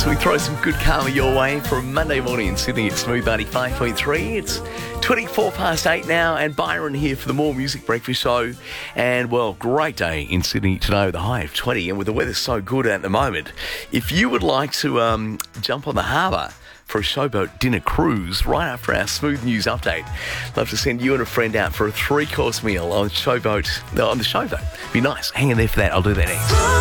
as we throw some good karma your way from Monday morning in Sydney at Smooth 95.3. It's 8:24 now, and Byron here for the More Music Breakfast Show. And, well, great day in Sydney today with a high of 20, and with the weather so good at the moment. If you would like to jump on the harbour for a showboat dinner cruise right after our Smooth News update, love to send you and a friend out for a 3-course meal on the showboat. Be nice. Hang in there for that. I'll do that next.